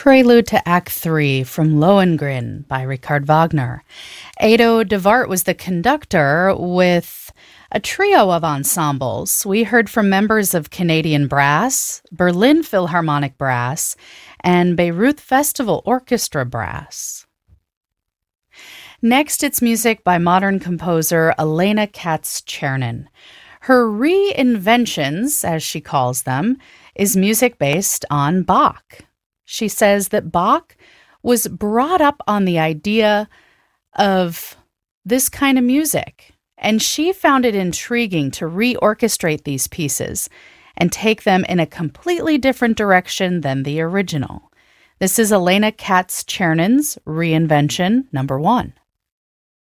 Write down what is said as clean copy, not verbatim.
Prelude to Act 3 from Lohengrin by Richard Wagner. Edo de Wart was the conductor with a trio of ensembles. We heard from members of Canadian Brass, Berlin Philharmonic Brass, and Bayreuth Festival Orchestra Brass. Next, it's music by modern composer Elena Katz-Chernin. Her reinventions, as she calls them, is music based on Bach. She says that Bach was brought up on the idea of this kind of music, and she found it intriguing to reorchestrate these pieces and take them in a completely different direction than the original. This is Elena Katz-Chernin's Reinvention number 1.